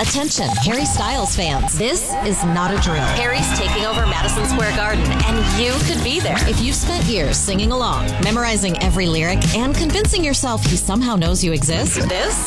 Attention, Harry Styles fans. This is not a drill. Harry's taking over Madison Square Garden, and you could be there. If you've spent years singing along, memorizing every lyric, and convincing yourself he somehow knows you exist, This